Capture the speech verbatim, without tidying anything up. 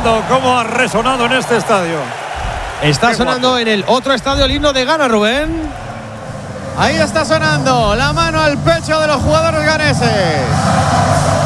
viendo cómo ha resonado en este estadio. Está Qué sonando guapo. en el otro estadio el himno de Ghana, Rubén. Ahí está sonando la mano al pecho de los jugadores ganeses.